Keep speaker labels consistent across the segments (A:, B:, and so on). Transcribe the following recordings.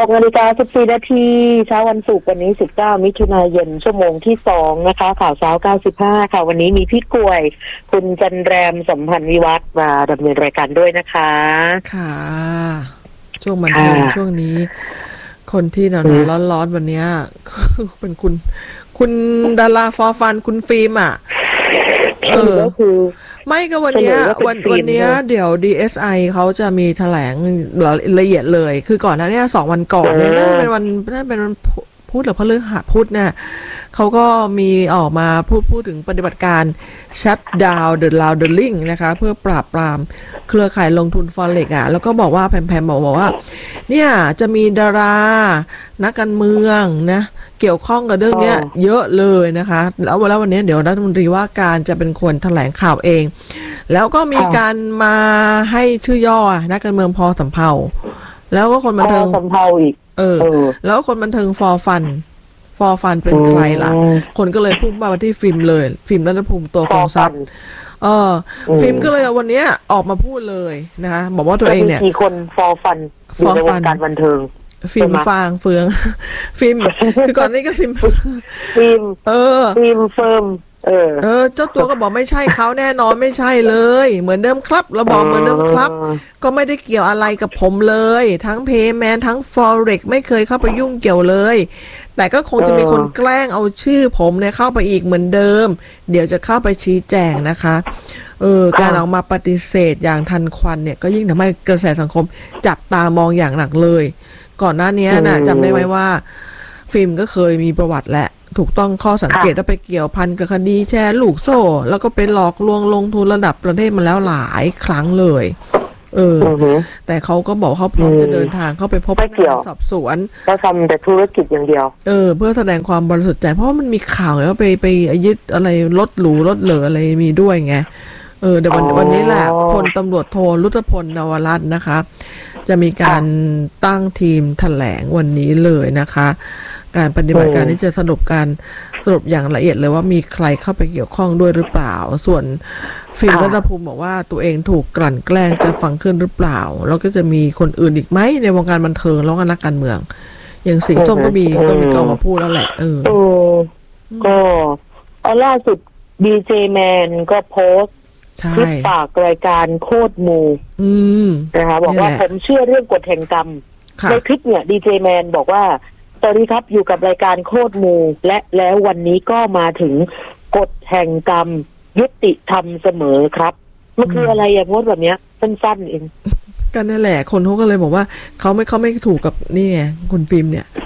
A: 6:14 น.เช้าวันศุกร์วันนี้19 มิถุนายนชั่วโมงที่2นะคะข่าวเช้า95ค่ะวันนี้มีพี่กล้วยคุณจันแรมสัมพันธ์วิวัฒน์มาดำเนินรายการด้วยนะคะ
B: ค่ะช่วงบันเทิงช่วงนี้คนที่หนาวร้อนๆวันนี้เป็นคุณดาราฟอร์ฟันคุณฟิล์มอ่ะ
A: ก็คือ
B: ไม่ก็วันนี้เดี๋ยว DSI เขาจะมีแถลงละเอียดเลยคือก่อนหน้านี้2 วันก่อนเนี่ยน่าเป็นวันพุธหรือพฤหัสพุธเนี่ยเขาก็มีออกมาพูดถึงปฏิบัติการ Shut Down the Laundering นะคะเพื่อปราบปรามเครือข่ายลงทุน Forex อ่ะแล้วก็บอกว่าแพมบอกว่าเนี่ยจะมีดารานักการเมืองนะเกี่ยวข้องกับเรื่องนี้เยอะเลยนะคะแล้ววันนี้เดี๋ยวรัฐมนตรีว่าการจะเป็นคนแถลงข่าวเองแล้วก็มีการมาให้ชื่อย่อนักการเมืองพอสำเภาแล้วก็คนบันเทิง
A: สำเภาอีก
B: แล้วคนบันเทิงฟอร์ฟันเป็นใครล่ะคนก็เลยพุ่งมาที่ฟิล์มเลยฟิล์มรัตนภูมิตัวของทรัพย์ฟิล์มก็เลยวันนี้ออกมาพูดเลยนะคะบอกว่าตัวเองเนี่ย
A: มีคนฟอร์ฟันอยู่ในวงการบันเทิง
B: ฟิล์มฟางเฟืองฟิล์มคือก่อนนี้ก็ฟิล์ม
A: เฟิร์ม
B: เจ้าตัวก็บอกไม่ใช่เขาแน่นอนไม่ใช่เลยเหมือนเดิมครับเราบอกเหมือนเดิมครับก็ไม่ได้เกี่ยวอะไรกับผมเลยทั้งเพย์แมนทั้ง Forex ไม่เคยเข้าไปยุ่งเกี่ยวเลยแต่ก็คงจะมีคนแกล้งเอาชื่อผมเนี่ยเข้าไปอีกเหมือนเดิมเดี๋ยวจะเข้าไปชี้แจงนะคะการออกมาปฏิเสธอย่างทันควันเนี่ยก็ยิ่งทำให้กระแสสังคมจับตามองอย่างหนักเลยก่อนหน้านี้นะจำได้ไหมว่าฟิล์มก็เคยมีประวัติแหละถูกต้องข้อสังเกตว่าไปเกี่ยวพันกับคดีแชร์ลูกโซ่แล้วก็ไปหลอกลวงลงทุนระดับประเทศมาแล้วหลายครั้งเลยแต่เขาก็บอกเขาพร้อมจะเดินทางเข้าไปพบพนักงานสอบสวน
A: เขาทำแต่ธุรกิจอย่างเดียว
B: เพื่อแสดงความบริสุทธิ์ใจเพราะว่ามันมีข่าวว่าไปยึดอะไรรถหรูรถเหลืออะไรมีด้วยไงเดี๋ยววันนี้แหละพลตำรวจโทรุตพลนวรัตน์นะคะจะมีการตั้งทีมแถลงวันนี้เลยนะคะการปฏิบัติการที่จะสรุปอย่างละเอียดเลยว่ามีใครเข้าไปเกี่ยวข้องด้วยหรือเปล่าส่วนฟิล์มรัตนภูมิบอกว่าตัวเองถูกกลั่นแกล้งจะฟังขึ้นหรือเปล่าแล้วก็จะมีคนอื่นอีกไหมในวงการบันเทิงแล้วก็นักการเมืองอย่างสีส้มก็มีก็มาพูดแล้วแหละ
A: ก็ล่าสุดดีเจแมนก็โพสต์คลิปฝากรายการโคตรมูนะคะบอกว่าผมเชื่อเรื่องกฎแห่งกรรมในคลิปเนี่ยดีเจแมนบอกว่าสวัสดีครับอยู่กับรายการโคตรมูแล้ววันนี้ก็มาถึงกฎแห่งกรรมยุติธรรมเสมอครับมันคืออะไรอย่างงดแบบเนี้ยสั้นๆเอง
B: ก็นั่นแหละคนเขาก็เลยบอกว่าเขาไม่ถูกกับนี่ไงคุณฟิล์มเนี่ย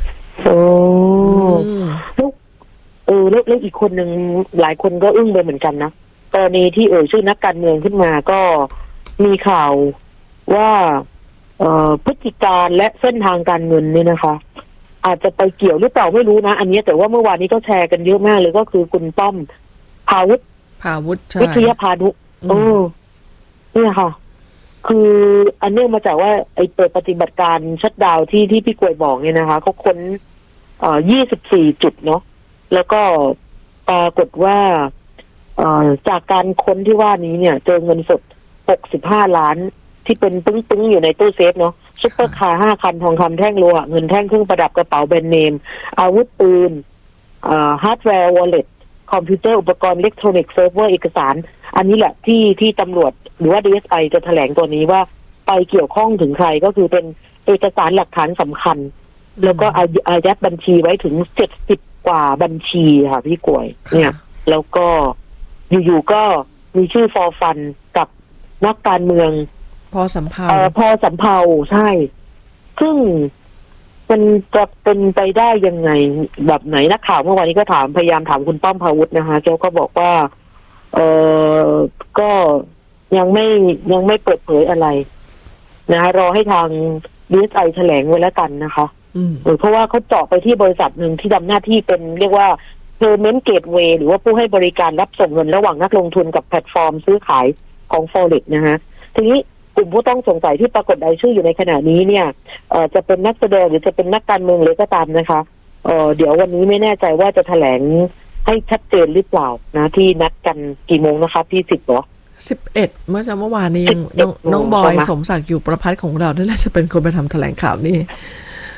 A: แล้วอีกคนหนึ่งหลายคนก็อึ้งไปเหมือนกันนะกรณีที่ชื่อนักการเมืองขึ้นมาก็มีข่าวว่าพฤติการและเส้นทางการเงินเนี่ยนะคะอาจจะไปเกี่ยวหรือเปล่าไม่รู้นะอันนี้แต่ว่าเมื่อวานนี้ก็แชร์กันเยอะมากเลยก็คือคุณป้อมภาวุฒิวิทยาพานุเนี่ยค่ะคืออันเนื่องมาจากว่าไอ้เปิดปฏิบัติการชัตดาวน์ที่พี่กวยบอกเนี่ยนะคะเขาค้น24 จุดเนาะแล้วก็ปรากฏว่าจากการค้นที่ว่านี้เนี่ยเจอเงินสด65 ล้านที่เป็นปึ้งๆอยู่ในตู้เซฟเนาะซุปเปอร์คาร์5 คันทองคำแท่งโลหะเงินแท่งเครื่องประดับกระเป๋าแบรนด์เนมอาวุธปืนฮาร์ดแวร์วอลเล็ตคอมพิวเตอร์อุปกรณ์อิเล็กทรอนิกส์เซิร์ฟเวอร์เอกสารอันนี้แหละที่ตำรวจหรือว่า DSI จะแถลงตัวนี้ว่าไปเกี่ยวข้องถึงใครก็คือเป็นเอกสารหลักฐานสำคัญแล้วก็อายัดบัญชีไว้ถึง70 กว่าบัญชีค่ะพี่กวยเนี่ยแล้วก็อยู่ๆก็มีชื่อฟอร์ฟันกับนักการเมือง
B: พอสำเภา
A: ใช่ซึ่งมันจะเป็นไปได้ยังไงแบบไหนนักข่าวเมื่อวานนี้ก็พยายามถามคุณป้อมภาวุฒินะคะแกก็บอกว่าก็ยังไม่เปิดเผยอะไรนะรอให้ทาง DSI แถลงไว้แล้วกันนะคะเพราะว่าเขาเจาะไปที่บริษัทหนึ่งที่ทำหน้าที่เป็นเรียกว่า Payment Gateway หรือว่าผู้ให้บริการรับส่งเงินระหว่างนักลงทุนกับแพลตฟอร์มซื้อขายของ Forex นะฮะทีนี้กลุ่มผู้ต้องสงสัยที่ปรากฏรายชื่ออยู่ในขณะนี้เนี่ยจะเป็นนักแสดงหรือจะเป็นนักการเมืองหรือก็ตามนะคะเดี๋ยววันนี้ไม่แน่ใจว่าจะแถลงให้ชัดเจนหรือเปล่านะที่นัดกันกี่โมงนะคะที่10 เหรอ
B: 11เมื่อวานนี้ยังน้องบอยสมศักดิ์อยู่ประภัสของเราด้วยแหละจะเป็นคนไปทำแถลงข่าวนี่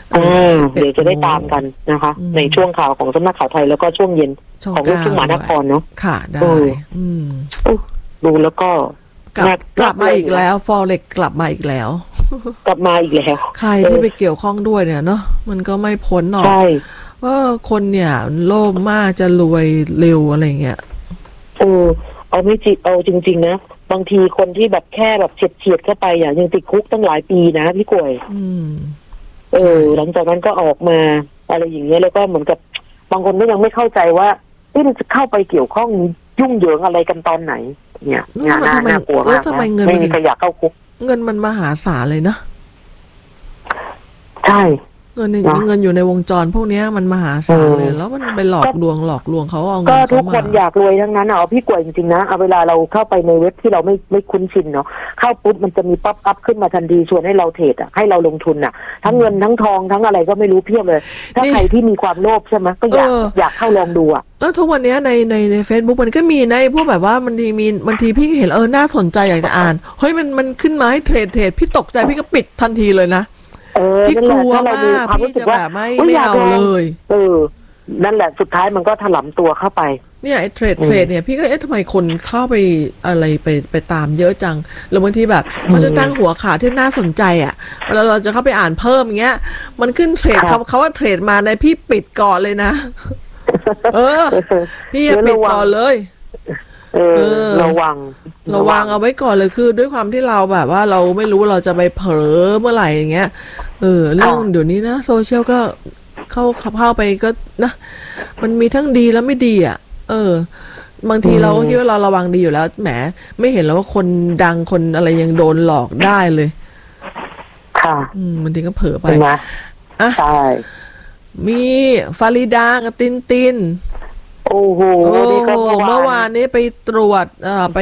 A: เดี๋ยวจะได้ตามกันนะคะในช่วงข่าวของสำนักข่าวไทยแล้วก็ช่วงเย็นของลูกทุ่งมหานครเนาะ
B: ค่ะได้
A: ดูแล้วก็
B: กลับมาอีกแล้วฟอเร็กกลับมาอีกแล้ว
A: กลับมาอีกแล้ว
B: ใครที่ไปเกี่ยวข้องด้วยเนี่ยเนาะมันก็ไม่พ้นหรอกว่าคนเนี่ยโลภมากจะรวยเร็วอะไรเงี้ย
A: เอาไม่จริงเอาจริงๆนะบางทีคนที่แบบแค่แบบเฉียดเข้าไปอย่างยังติดคุกตั้งหลายปีนะพี่กวยหลังจากนั้นก็ออกมาอะไรอย่างเงี้ยแล้วก็เหมือนกับบางคนก็ยังไม่เข้าใจว่ามันจะเข้าไปเกี่ยวข้องยุ่งเหยิงอะไรกันตอนไหนเนี่ยน่ากลัวมากไม่มีใครอยากเข้าคุก
B: เงินมันมหาศาลเลยนะ
A: ใช่
B: เงินอยู่ในวงจรพวกนี้มันมหาศาลเลยแล้วมันไปหลอกลวงเขาเอาเงิน
A: ก็ทุกคนอยากรวยทั้งนั้นเอาพี่กวยจริงๆนะเอาเวลาเราเข้าไปในเว็บที่เราไม่คุ้นชินเนาะเข้าปุ๊บมันจะมีป๊อปอัพขึ้นมาทันทีชวนให้เราเทรดให้เราลงทุนทั้งเงินทั้งทองทั้งอะไรก็ไม่รู้เพียบเลยถ้าใครที่มีความโลภใช่ไหมก็อยากเข้าลองดู
B: แล้วทุกวันนี้ใน Facebook มันก็มีในพวกแบบว่าบางทีพี่เห็นน่าสนใจอยากจะอ่านเฮ้ยมันขึ้นมาให้เทรดพี่ตกใจพี่ก็ปิดทันทีเลยนะพี่กลัวมากพี่จะแบบไม่เอาเลย
A: นั่นแหละสุดท้ายมันก็ถลำตัวเข้าไป
B: เนี่ยไอ้เทรดเนี่ยพี่ก็ทำไมคนเข้าไปอะไรไปตามเยอะจังหรือบางทีแบบเขาจะตั้งหัวข่าวที่น่าสนใจเวลาเราจะเข้าไปอ่านเพิ่มอย่างเงี้ยมันขึ้นเทรดเขาว่าเทรดมาในพี่ปิดก่อนเลยนะพี่ปิดก่อนเลย
A: ระวัง
B: เอาไว้ก่อนเลยคือด้วยความที่เราแบบว่าเราไม่รู้เราจะไปเผลอเมื่อไหร่อย่างเงี้ยเรื่องเดี๋ยวนี้นะโซเชียลก็เข้าไปก็นะมันมีทั้งดีแล้วไม่ดีบางทีเราคิดว่าเราระวังดีอยู่แล้วแหมไม่เห็นแล้วว่าคนดังคนอะไรยังโดนหลอกได้เลย
A: ค่ะ
B: บางทีก็เผลอไป
A: ใช่
B: มีฟาริดากับติน
A: โอ้โห
B: เมื่อวานนี้ไปตรวจไป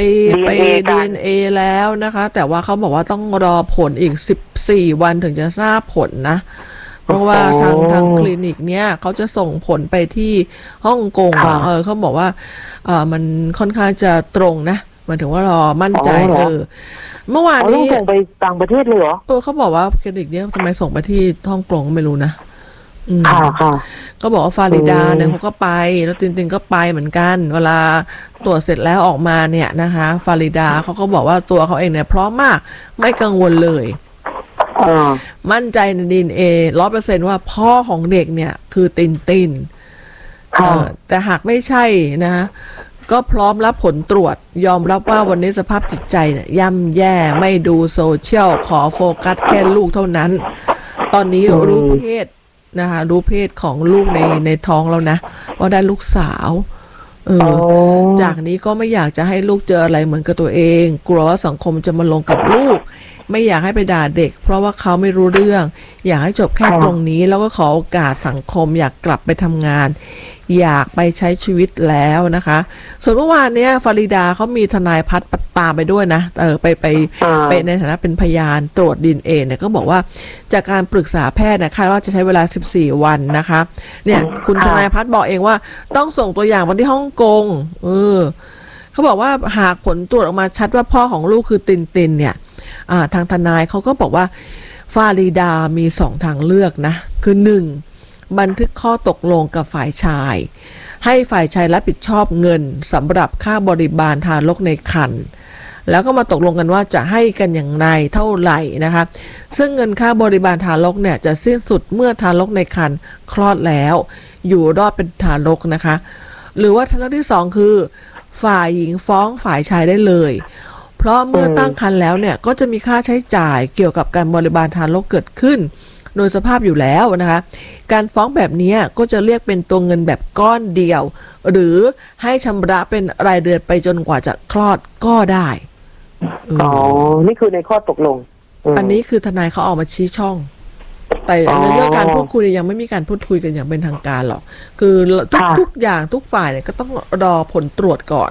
B: DNA แล้วนะคะแต่ว่าเขาบอกว่าต้องรอผลอีก14วันถึงจะทราบผลนะเพราะว่าทางคลินิกเนี้ยเขาจะส่งผลไปที่ฮ่องกงเขาบอกว่ามันค่อนข้างจะตรงนะหมายถึงว่ารอมั่นใจเมื่อวานนี้
A: ส่งไปต่างประเทศเลยเหรอ
B: เขาบอกว่าคลินิกเนี้ยทำไมส่งไปที่ฮ่องกงไม่รู้นะ
A: ค่ะ
B: ก็บอกว่าฟาริดาเนี่ยเขาก็ไปแล้วตินก็ไปเหมือนกันเวลาตรวจเสร็จแล้วออกมาเนี่ยนะคะฟาริดาเขาก็บอกว่าตัวเขาเองเนี่ยพร้อมมากไม่กังวลเลยมั่นใจในDNA 100%ว่าพ่อของเด็กเนี่ยคือตินแต่หากไม่ใช่นะก็พร้อมรับผลตรวจยอมรับว่าวันนี้สภาพจิตใจเนี่ยย่ำแย่ไม่ดูโซเชียลขอโฟกัสแค่ลูกเท่านั้นตอนนี้รู้เพศนะคะรู้เพศของลูกในท้องแล้วนะว่าได้ลูกสาวจากนี้ก็ไม่อยากจะให้ลูกเจออะไรเหมือนกับตัวเองกลัวว่าสังคมจะมาลงกับลูกไม่อยากให้ไปด่าเด็กเพราะว่าเขาไม่รู้เรื่องอยากให้จบแค่ตรงนี้แล้วก็ขอโอกาสสังคมอยากกลับไปทำงานอยากไปใช้ชีวิตแล้วนะคะส่วนเมื่อวานเนี้ยฟาริดาเขามีทนายพัฒน์ตามไปด้วยนะไปในฐานะเป็นพยานตรวจ DNA เนี่ยก็บอกว่าจากการปรึกษาแพทย์นะคาดว่าจะใช้เวลา14วันนะคะเนี่ยคุณทนายพัฒน์บอกเองว่าต้องส่งตัวอย่างไปที่ฮ่องกงเขาบอกว่าหากผลตรวจออกมาชัดว่าพ่อของลูกคือตินเนี่ยทางทนายเขาก็บอกว่าฟาริดามี2ทางเลือกนะคือ1บันทึกข้อตกลงกับฝ่ายชายให้ฝ่ายชายรับผิดชอบเงินสำหรับค่าบริบาลทารกในครรภ์แล้วก็มาตกลงกันว่าจะให้กันอย่างไรเท่าไหร่นะคะซึ่งเงินค่าบริบาลทารกเนี่ยจะสิ้นสุดเมื่อทารกในครรภ์คลอดแล้วอยู่รอดเป็นทารกนะคะหรือว่าทางเลือกที่2คือฝ่ายหญิงฟ้องฝ่ายชายได้เลยเพราะเมื่อตั้งครรภ์แล้วเนี่ยก็จะมีค่าใช้จ่ายเกี่ยวกับการบริบาลทารกเกิดขึ้นโดยสภาพอยู่แล้วนะคะการฟ้องแบบนี้ก็จะเรียกเป็นตัวเงินแบบก้อนเดียวหรือให้ชำระเป็นรายเดือนไปจนกว่าจะคลอดก็ได้
A: นี่คือในข้อตกลง
B: อันนี้คือทนายเขาออกมาชี้ช่องแต่ในเรื่องการพูดคุยยังไม่มีการพูดคุยกันอย่างเป็นทางการหรอกคือทุกอย่างทุกฝ่ายเนี่ยก็ต้องรอผลตรวจก่อน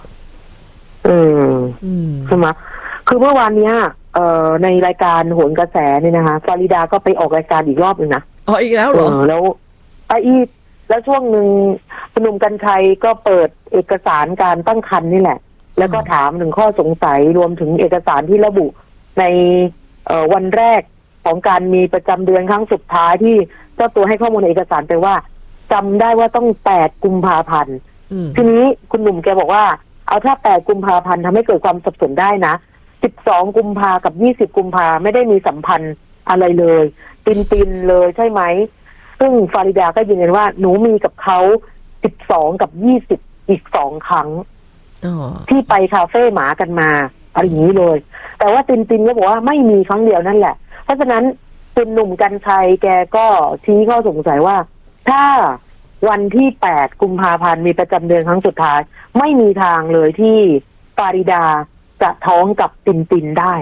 A: ใช่ไหมคือเมื่อวานเนี้ยในรายการโหนกระแสเนี่ยนะคะฟาริดาก็ไปออกรายการอีกรอบนึงนะ
B: อีกแล้วเหรอ
A: แล้วช่วงหนึ่งหนุ่มกรรชัยก็เปิดเอกสารการตั้งครรภ์นี่แหละแล้วก็ถามถึงข้อสงสัยรวมถึงเอกสารที่ระบุในวันแรกของการมีประจำเดือนครั้งสุดท้ายที่เจ้าตัวให้ข้อมูลในเอกสารไปว่าจำได้ว่าต้อง8 กุมภาพันธ์ทีนี้คุณหนุ่มแกบอกว่าเอาถ้า8 กุมภาพันธ์ทำให้เกิดความสับสนได้นะ12 กุมภากับ20 กุมภาไม่ได้มีสัมพันธ์อะไรเลยตินเลยใช่ไหมซึ่งฟาริดาก็ยืนยันว่าหนูมีกับเขา12 กับ 20อีก2 ครั้งที่ไปคาเฟ่หมากันมาอะไรอย่างนี้เลยแต่ว่าตินก็บอกว่าไม่มีครั้งเดียวนั่นแหละเพราะฉะนั้นคุณหนุ่มกรรชัยแกก็ชี้ข้อสงสัยว่าถ้าวันที่8 กุมภาพันธ์มีประจำเดือนครั้งสุดท้ายไม่มีทางเลยที่ฟาริดาจะท้องกับตินได้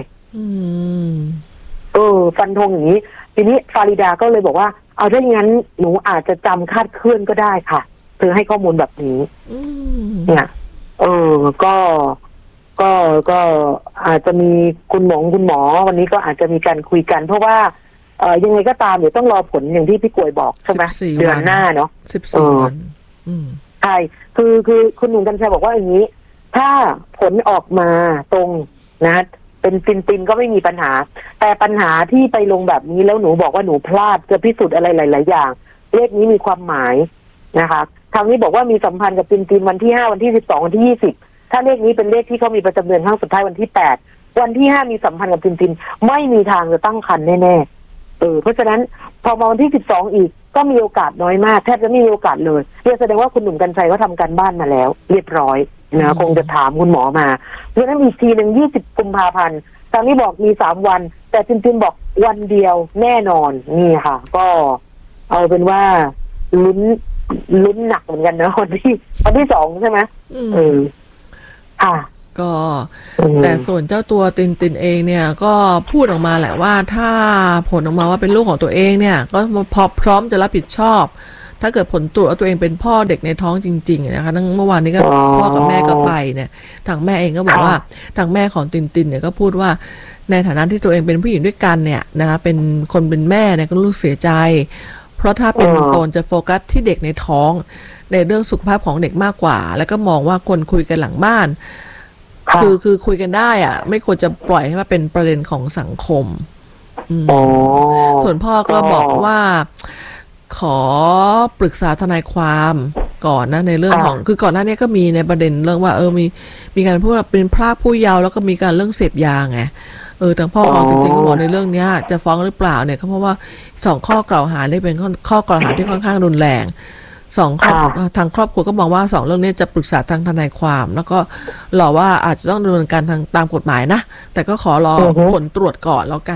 A: ฟันธงอย่างนี้ทีนี้ฟาริดาก็เลยบอกว่าเอาถ้าอย่างนั้นหนูอาจจะจำคาดเคลื่อนก็ได้ค่ะเธอให้ข้อมูลแบบนี้เนี่ยก็อาจจะมีคุณหมอวันนี้ก็อาจจะมีการคุยกันเพราะว่ายังไงก็ตามเดี๋ยวต้องรอผลอย่างที่พี่กวยบอกใช่ไหมเดือนหน้าเนาะ
B: 14 วัน
A: ใช่คือคุณหนุ่มกรรชัยบอกว่าอย่างนี้ถ้าผลออกมาตรงนะเป็นตินก็ไม่มีปัญหาแต่ปัญหาที่ไปลงแบบนี้แล้วหนูบอกว่าหนูพลาดจะพิสูจน์อะไรหลายๆอย่างเลขนี้มีความหมายนะคะทางนี้บอกว่ามีสัมพันธ์กับตินวันที่5วันที่12วันที่20ถ้าเลขนี้เป็นเลขที่เขามีประจำเดือนครั้งสุดท้ายวันที่8วันที่5มีสัมพันธ์กับตินไม่มีทางจะตั้งครรภ์แน่ๆเพราะฉะนั้นพอมาวันที่12อีกก็มีโอกาสน้อยมากแทบจะไม่มีโอกาสเลยนี่แสดงว่าคุณหนุ่มกรรชัยเขาทำการบ้านมาแล้วเรียบร้อยนะคงจะถามคุณหมอมาเพราะฉะนั้นอีกทีหนึ่ง20 กุมภาพันธ์ทางนี้บอกมี3 วันแต่ตินบอกวันเดียวแน่นอนนี่ค่ะก็เอาเป็นว่าลุ้นหนักเหมือนกันนะวันที่2ใช่ไหม
B: ก็แต่ส่วนเจ้าตัวตินเองเนี่ยก็พูดออกมาแหละว่าถ้าผลออกมาว่าเป็นลูกของตัวเองเนี่ยก็พร้อมจะรับผิดชอบถ้าเกิดผลตรวจว่าตัวเองเป็นพ่อเด็กในท้องจริงๆนะคะเมื่อวานนี้ก็พ่อกับแม่ก็ไปเนี่ยทางแม่เองก็บอกว่าทางแม่ของตินเนี่ยก็พูดว่าในฐานะที่ตัวเองเป็นผู้หญิงด้วยกันเนี่ยนะคะเป็นคนเป็นแม่เนี่ยก็รู้สึกเสียใจเพราะถ้าเป็นตนจะโฟกัสที่เด็กในท้องในเรื่องสุขภาพของเด็กมากกว่าแล้วก็มองว่าคนคุยกันหลังบ้านคือคุยกันได้อ่ะไม่ควรจะปล่อยให้มาเป็นประเด็นของสังคมส่วนพ่อก็บอกว่าขอปรึกษาทนายความก่อนนะในเรื่องของคือก่อนหน้านี้ก็มีในประเด็นเรื่องว่ามีการพูดว่าเป็นพรากผู้เยาว์แล้วก็มีการเรื่องเสพยาไงทางพ่อของตินก็บอกในเรื่องนี้จะฟ้องหรือเปล่าเนี่ยเพราะว่า2 ข้อกล่าวหาได้เป็นข้อกล่าวหาที่ค่อนข้างรุนแรงทางครอบครัวก็มองว่า2 เรื่องนี้จะปรึกษาทางทนายความแล้วก็รอว่าอาจจะต้องดำเนินการทางตามกฎหมายนะแต่ก็ขอรอผลตรวจก่อนแล้วกัน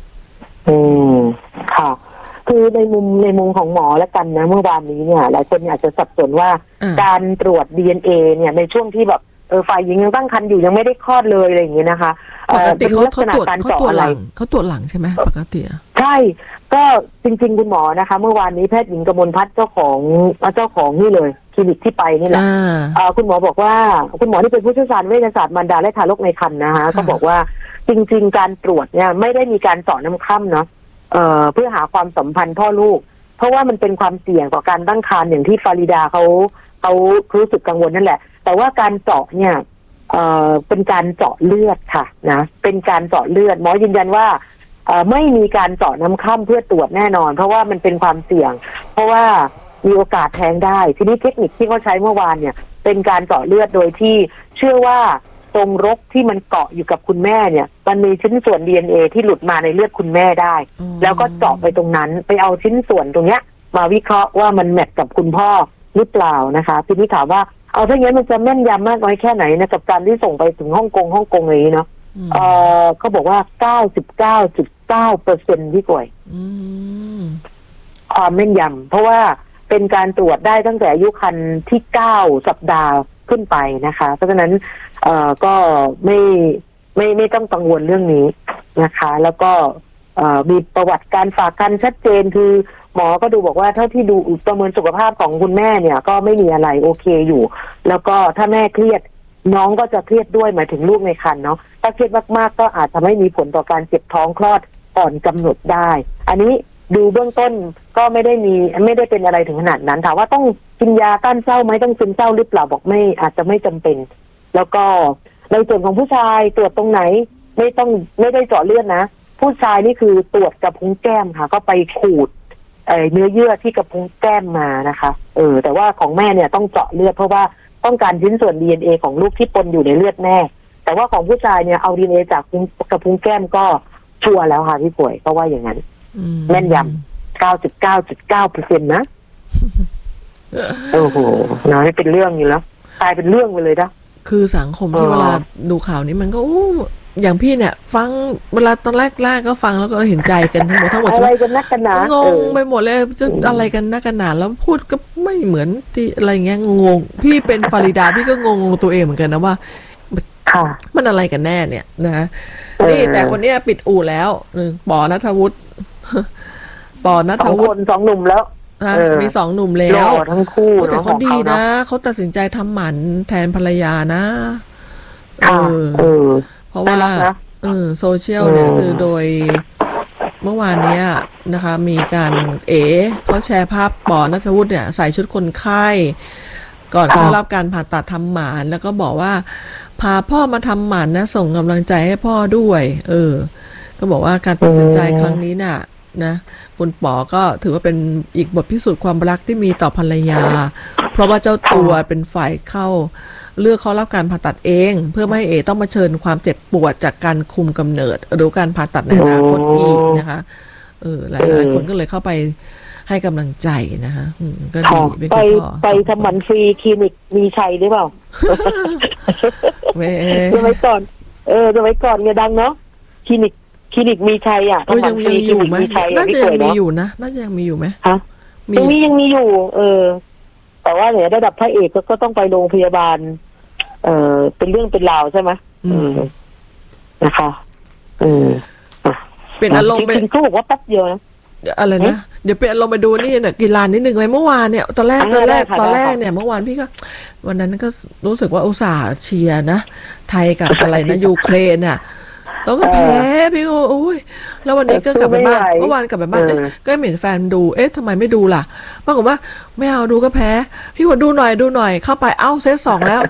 A: ค่ะคือในมุมของหมอแล้วกันนะเมื่อวานนี้เนี่ยหลายคนอาจจะสับสนว่าการตรวจ DNA เนี่ยในช่วงที่แบบฝ่ายหญิงยังตั้งครรภ์อยู่ยังไม่ได้คลอดเลยอะไรอย่างเงี้ยนะคะ
B: ปกติเขาตรวจหลังใช่ไหมปกติ
A: ใช่ก็จริงๆคุณหมอนะคะเมื่อวานนี้แพทย์หญิงกมลพัฒน์เจ้าของนี่เลยคลินิกที่ไปนี่แหละคุณหมอบอกว่าคุณหมอที่เป็นผู้เชี่ยวชาญเวชศาสตร์มารดาและทารกในครรภ์นะคะก็บอกว่าจริงๆการตรวจเนี่ยไม่ได้มีการเจาะน้ำคร่ำเนาะเพื่อหาความสัมพันธ์พ่อลูกเพราะว่ามันเป็นความเสี่ยงต่อการตั้งครรภ์อย่างที่ฟาริดาเขารู้สึกกังวลนั่นแหละแต่ว่าการเจาะเนี่ยเป็นการเจาะเลือดค่ะนะเป็นการเจาะเลือดหมอยืนยันว่าไม่มีการเจาะน้ำคร่ำเพื่อตรวจแน่นอนเพราะว่ามันเป็นความเสี่ยงเพราะว่ามีโอกาสแท้งได้ทีนี้เทคนิคที่เขาใช้เมื่อวานเนี่ยเป็นการเจาะเลือดโดยที่เชื่อว่าตรงรกที่มันเกาะอยู่กับคุณแม่เนี่ยมันมีชิ้นส่วน DNA ที่หลุดมาในเลือดคุณแม่ได้แล้วก็เจาะไปตรงนั้นไปเอาชิ้นส่วนตรงเนี้ยมาวิเคราะห์ว่ามันแมทกับคุณพ่อหรือเปล่านะคะทีนี้ถามว่าเอาถ้าอย่างนั้นมันจะแม่นยำมากน้อยแค่ไหนนะกับการที่ส่งไปถึงฮ่องกงอะไรอย่างนี้เนาะเขาบอกว่า 99.9% ที่ป่วยความแม่นยำเพราะว่าเป็นการตรวจได้ตั้งแต่อายุครรภ์ที่9 สัปดาห์ขึ้นไปนะคะเพราะฉะนั้นก็ไม่ต้องกังวลเรื่องนี้นะคะแล้วก็มีประวัติการฝากคันชัดเจนคือหมอก็ดูบอกว่าเท่าที่ดูประเมินสุขภาพของคุณแม่เนี่ยก็ไม่มีอะไรโอเคอยู่แล้วก็ถ้าแม่เครียดน้องก็จะเครียดด้วยหมายถึงลูกในครรภ์เนาะถ้าเครียดมากๆก็อาจจะไม่มีผลต่อการเจ็บท้องคลอดก่อนกำหนดได้อันนี้ดูเบื้องต้นก็ไม่ได้เป็นอะไรถึงขนาดนั้นถามว่าต้องกินยาต้านเศร้าไหมต้องซึมเศร้าหรือเปล่าบอกไม่อาจจะไม่จำเป็นแล้วก็ในส่วนของผู้ชายตรวจตรงไหนไม่ได้เจาะเลือดนะผู้ชายนี่คือตรวจกระพุ้งแก้มค่ะ ก็ไปขูดเนื้อเยื่อที่กระพุ้งแก้มมานะคะแต่ว่าของแม่เนี่ยต้องเจาะเลือดเพราะว่าต้องการชิ้นส่วน DNA ของลูกที่ปนอยู่ในเลือดแม่แต่ว่าของผู้ชายเนี่ยเอา DNA จากกระพุ้งแก้มก็ชัวร์แล้วค่ะพี่ป่วยก็ว่าอย่างนั้นแม่นยำ 99.9% นะโอ้โหนะนี่เป็นเรื่องอยู่แล้วกลายเป็นเรื่องไปเลยนะ
B: คือสังคมที่เวลาดูข่าวนี้มันก็อย่างพี่เนี่ยฟังเวลาตอนแรกก็ฟังแล้วก็เห็นใจกันทั้งหมด
A: อะไรกันนักกันหนาง
B: งไปหมดเลยจะอะไรกันนักกันหนาแล้วพูดก็ไม่เหมือนที่อะไรเงี้ยงงพี่เป็นฟาริดาพี่ก็งงตัวเองเหมือนกันนะว่ามันอะไรกันแน่เนี่ยนะนี่แต่คนนี้ปิดอู่แล้วปอณัฐวุฒิปอณัฐวุฒิ
A: 2 หนุ่มแล้ว
B: มี2 หนุ่มแล้ว
A: ทั้งคู่
B: แต่เขาดีนะเขาตัดสินใจทำหมันแทนภรรยานะเพราะว่าโซเชียลเนี่ยคือโดยเมื่อวานนี้นะคะมีการเขาแชร์ภาพปอณัฐวุฒิเนี่ยใส่ชุดคนไข้ก่อนเข้ารับการผ่าตัดทำหมันแล้วก็บอกว่าพาพ่อมาทำหมันนะส่งกำลังใจให้พ่อด้วยก็บอกว่าการตัดสินใจครั้งนี้น่ะนะคุณป๋อก็ถือว่าเป็นอีกบทพิสูจน์ความรักที่มีต่อภรรยาเพราะว่าเจ้าตัวเป็นฝ่ายเลือกเขารับการผ่าตัดเองเพื่อไม่ให้ต้องมาเชิญความเจ็บปวดจากการคุมกำเนิดหรือการผ่าตัดในอนาคตอีกนะคะหลายคนก็เลยเข้าไปให้กำลังใจนะคะก็ดี
A: ไปทำหมันฟรีคลินิกมีชัยหรือเปล่าจะไว้ก่อนเนี่ยดังเนาะคลินิกมีชัย
B: ยังอยู่ไหมน่าจะยังมีอยู่นะน่าจะยังมีอยู่ไหม
A: ยังมีอยู่แต่ว่าเนี่ยระดับพระเอกก็ต้องไปโรงพยาบาลเป็นเรื่องเป็นราวใช่ไหมนะคะ
B: เป็นอารมณ์
A: เป็นเขาบอกว่าแป๊บเดียวนะ
B: อะไรนะเดี๋ยวเป็นอารมณ์ไปดูนี่เนี่ยกีฬานิดนึงเลยเมื่อวานเนี่ยตอนแรกเนี่ยเมื่อวานพี่ก็วันนั้นก็รู้สึกว่าอุตส่าห์เชียร์นะไทยกับอะไรนะยูเครนน่ะแล้วก็แพ้พี่ก็โอ้ยแล้ววันนี้ก็กลับไปบ้านเมื่อวานกลับไปบ้านก็เห็นแฟนดูทำไมไม่ดูล่ะปรากฏว่าไม่เอาดูก็แพ้พี่ว่าดูหน่อยเข้าไปเซต 2แล้ว